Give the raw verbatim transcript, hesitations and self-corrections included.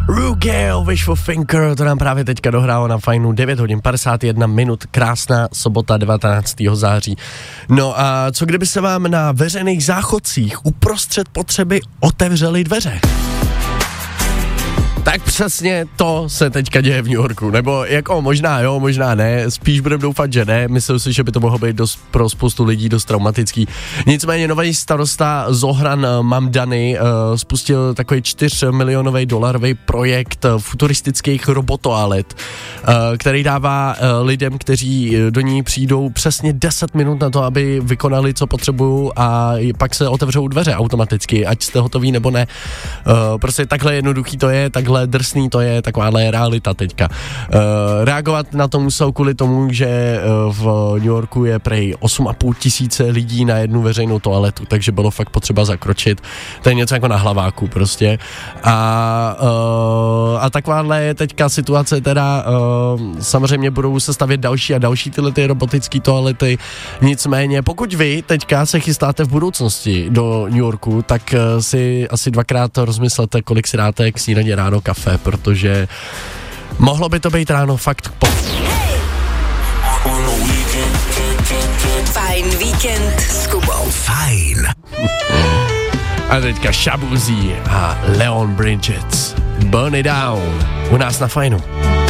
Rugale, Wishful Thinker, to nám právě teďka dohrálo na Fajnu. Devět hodin padesát jedna minut, krásná sobota devatenáctého září. No a co kdyby se vám na veřejných záchodcích uprostřed potřeby otevřely dveře? Tak přesně to se teďka děje v New Yorku, nebo jako možná jo, možná ne, spíš budeme doufat, že ne, myslím si, že by to mohlo být dost, pro spoustu lidí dost traumatický. Nicméně nový starosta Zohran Mamdani uh, spustil takový čtyřmilionový dolarový projekt futuristických robotoalet, uh, který dává uh, lidem, kteří do ní přijdou přesně deset minut na to, aby vykonali, co potřebují a pak se otevřou dveře automaticky, ať jste hotoví nebo ne. Uh, prostě takhle jednoduchý to je, takhle drsný to je, takováhle realita teďka. Uh, reagovat na to musel kvůli tomu, že uh, v New Yorku je prej osm a půl tisíce lidí na jednu veřejnou toaletu, takže bylo fakt potřeba zakročit. To je něco jako na hlaváku prostě. A, uh, a takováhle je teďka situace teda, uh, samozřejmě budou se stavět další a další tyhle ty robotické toalety. Nicméně, pokud vy teďka se chystáte v budoucnosti do New Yorku, tak uh, si asi dvakrát rozmyslete, kolik si dáte k snídaně ráno kafe, protože mohlo by to být ráno fakt po... Fajn víkend s Kubou. Fajn. A teďka Shabuzi a Leon Bridges. Burn It Down. U nás na Fajnu.